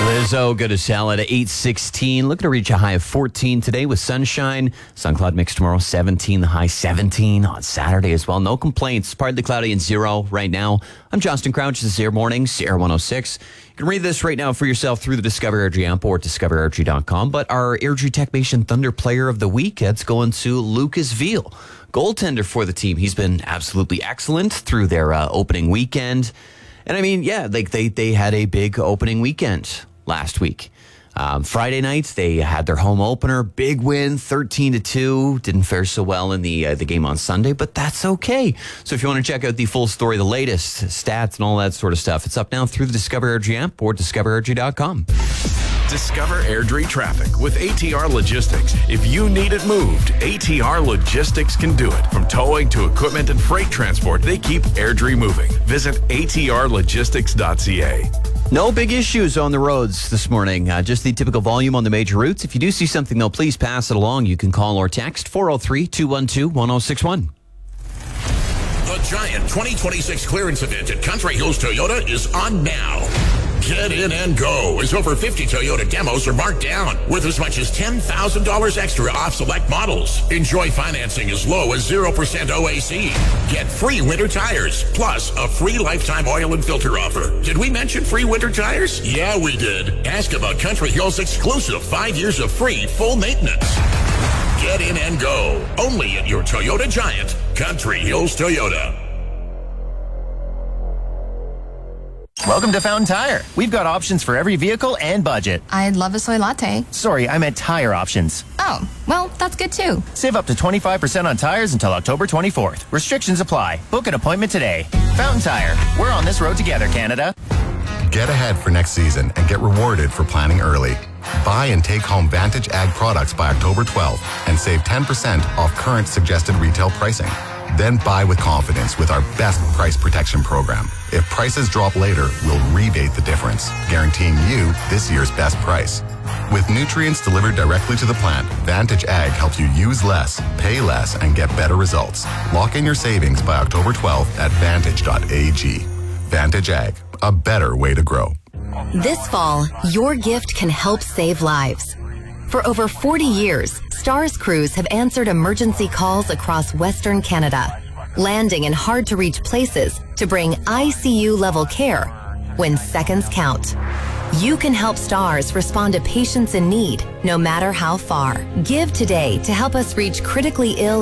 Lizzo, good to salad at 8:16. Looking to reach a high of 14 today with sunshine. Sun cloud mix tomorrow, 17. The high 17 on Saturday as well. No complaints. Partly cloudy and 0 right now. I'm Justin Crouch. This is Air Mornings, Air 106. You can read this right now for yourself through the Discover Airdrie app or discoverairdrie.com. But our Airdrie Technician Thunder Player of the Week, it's going to Lucas Veal, goaltender for the team. He's been absolutely excellent through their opening weekend. And I mean, yeah, like they had a big opening weekend last week. Friday night, they had their home opener, big win, 13-2. Didn't fare so well in the game on Sunday, but that's okay. So if you want to check out the full story, the latest stats and all that sort of stuff, it's up now through the Discover Airdrie app or discoverairdrie.com. Discover Airdrie traffic with ATR Logistics. If you need it moved, ATR Logistics can do it. From towing to equipment and freight transport, they keep Airdrie moving. Visit atrlogistics.ca. No big issues on the roads this morning. Just the typical volume on the major routes. If you do see something, though, please pass it along. You can call or text 403-212-1061. The Giant 2026 clearance event at Country Hills Toyota is on now. Get in and go, as over 50 Toyota demos are marked down with as much as $10,000 extra off select models. Enjoy financing as low as 0% OAC. Get free winter tires, plus a free lifetime oil and filter offer. Did we mention free winter tires? Yeah, we did. Ask about Country Hills' exclusive 5 years of free full maintenance. Get in and go, only at your Toyota Giant, Country Hills Toyota. Welcome to Fountain Tire. We've got options for every vehicle and budget. I'd love a soy latte. Sorry, I meant tire options. Oh, well, that's good too. Save up to 25% on tires until October 24th. Restrictions apply. Book an appointment today. Fountain Tire. We're on this road together, Canada. Get ahead for next season and get rewarded for planning early. Buy and take home Vantage Ag products by October 12th and save 10% off current suggested retail pricing. Then buy with confidence with our best price protection program. If prices drop later, we'll rebate the difference, guaranteeing you this year's best price. With nutrients delivered directly to the plant, Vantage Ag helps you use less, pay less, and get better results. Lock in your savings by October 12th at vantage.ag. Vantage Ag, a better way to grow. This fall, your gift can help save lives. For over 40 years, STARS crews have answered emergency calls across Western Canada, landing in hard-to-reach places to bring ICU-level care when seconds count. You can help STARS respond to patients in need, no matter how far. Give today to help us reach critically ill